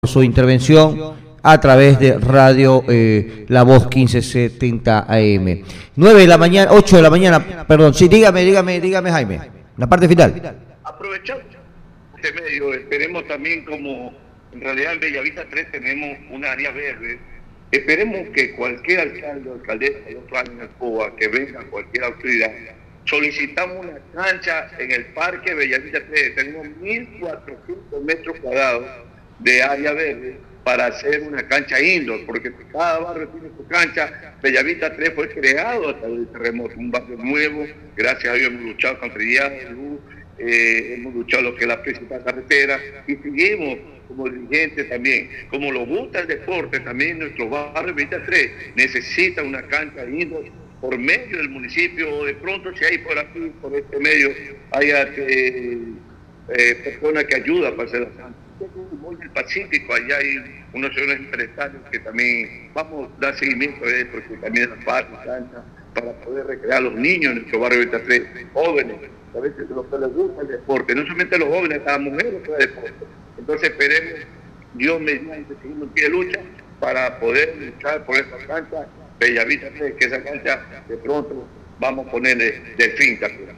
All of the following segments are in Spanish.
su intervención a través de Radio La Voz 1570 AM. 9 de la mañana, 8 de la mañana, perdón, sí, dígame Jaime, la parte final. Aprovechamos este medio, esperemos también como en realidad en Bellavista 3 tenemos un área verde, esperemos que cualquier alcalde o alcaldesa de los planes de Cuba, que venga cualquier autoridad, solicitamos una cancha en el parque Bellavista 3, tenemos 1.400 metros cuadrados de área verde para hacer una cancha indoor, porque cada barrio tiene su cancha. Bellavista 3 fue creado hasta el terremoto, un barrio nuevo, gracias a Dios hemos luchado contra el luz, hemos luchado lo que es la principal carretera, y seguimos como dirigentes también, como lo gusta el deporte, también nuestro barrio Bellavista 3 necesita una cancha indoor por medio del municipio, o de pronto si hay por aquí, por este medio, haya personas que ayudan para hacer la cancha. Muy del Pacífico, allá hay unos señores empresarios que también vamos a dar seguimiento a él, porque también las partes, cancha, para poder recrear a los niños en nuestro barrio 23, jóvenes, a veces los que les gusta el deporte, no solamente los jóvenes, a las mujeres que el deporte. Entonces esperemos, Dios mediante, seguimos en pie de lucha para poder luchar por esa cancha, Bellavista 3, que esa cancha de pronto vamos a ponerle Delfín también.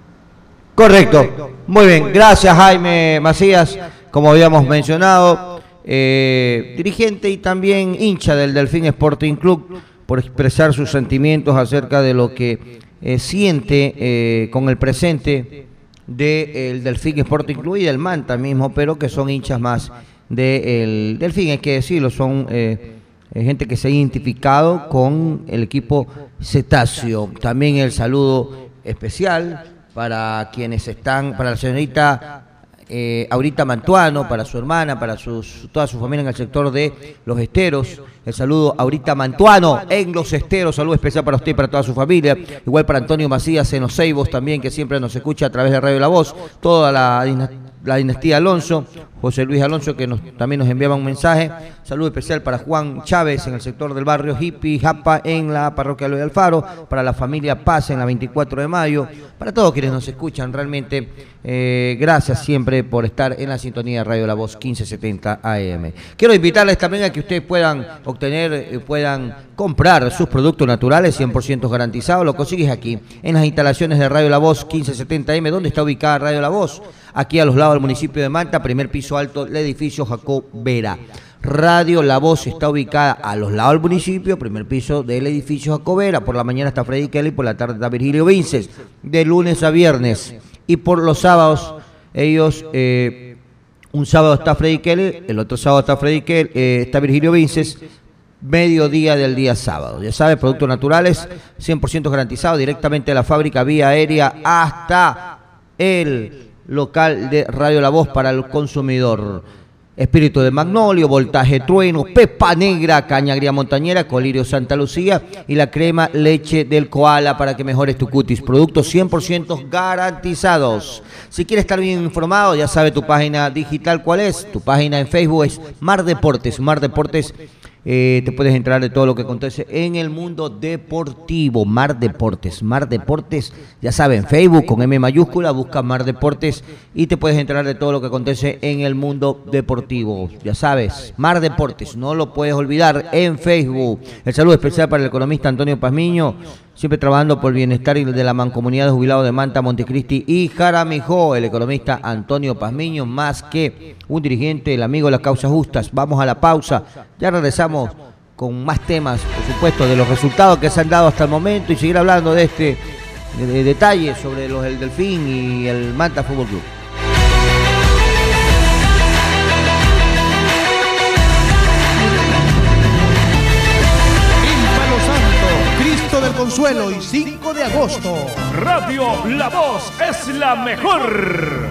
Correcto, muy bien, gracias Jaime Macías, como habíamos mencionado, dirigente y también hincha del Delfín Sporting Club, por expresar sus sentimientos acerca de lo que siente con el presente del Delfín Sporting Club y del Manta mismo, pero que son hinchas más del Delfín, hay que decirlo, son gente que se ha identificado con el equipo cetáceo. También el saludo especial para quienes están, para la señorita Aurita Mantuano, para su hermana, para toda su familia en el sector de Los Esteros. El saludo a Aurita Mantuano en Los Esteros, saludo especial para usted y para toda su familia. Igual para Antonio Macías en Los Ceibos también, que siempre nos escucha a través de Radio La Voz. Toda la dinastía Alonso, José Luis Alonso, que también nos enviaba un mensaje. Saludo especial para Juan Chávez en el sector del barrio Hippie, Japa en la parroquia Luis Alfaro, para la familia Paz en la 24 de mayo, para todos quienes nos escuchan, realmente gracias siempre por estar en la sintonía de Radio La Voz 1570 AM. Quiero invitarles también a que ustedes puedan obtener, puedan comprar sus productos naturales 100% garantizados. Lo consigues aquí, en las instalaciones de Radio La Voz 1570 AM. ¿Dónde está ubicada Radio La Voz? Aquí a los lados del municipio de Manta, primer piso alto del edificio Jacob Vera. Radio La Voz está ubicada a los lados del municipio, primer piso del edificio Jacob Vera. Por la mañana está Freddy Kelly, por la tarde está Virgilio Vinces, de lunes a viernes. Y por los sábados, ellos, un sábado está Freddy Kelly, el otro sábado está está Virgilio Vinces, mediodía del día sábado. Ya sabe, productos naturales, 100% garantizados, directamente de la fábrica, vía aérea hasta el local de Radio La Voz para el consumidor. Espíritu de Magnolio, Voltaje Trueno, Pepa Negra, Caña Agria Montañera, Colirio Santa Lucía y la crema leche del koala para que mejores tu cutis. Productos 100% garantizados. Si quieres estar bien informado, ya sabe tu página digital cuál es. Tu página en Facebook es Mar Deportes. Mar Deportes, te puedes enterar de todo lo que acontece en el mundo deportivo. Mar Deportes, ya saben, Facebook con M mayúscula, busca Mar Deportes y te puedes enterar de todo lo que acontece en el mundo deportivo. Ya sabes, Mar Deportes, no lo puedes olvidar en Facebook. El saludo especial para el economista Antonio Pazmiño, siempre trabajando por el bienestar de la mancomunidad de jubilados de Manta, Montecristi y Jaramijó. El economista Antonio Pazmiño, más que un dirigente, el amigo de las causas justas. Vamos a la pausa, ya regresamos con más temas, por supuesto, de los resultados que se han dado hasta el momento y seguir hablando de detalles sobre el Delfín y el Manta Fútbol Club. Del Consuelo y 5 de agosto. Radio La Voz es la mejor.